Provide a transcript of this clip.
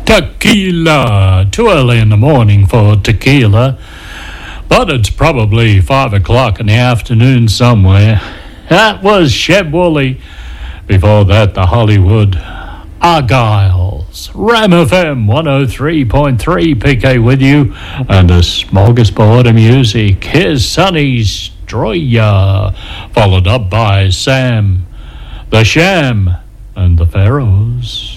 Tequila. Too early in the morning for tequila, but it's probably 5 o'clock in the afternoon somewhere. That was Sheb Woolley. Before that, the Hollywood Argyles. Ram FM 103.3 PK with you, and a smorgasbord of music. Here's Sonny's Destroyer, followed up by Sam, The Sham, and the Pharaohs.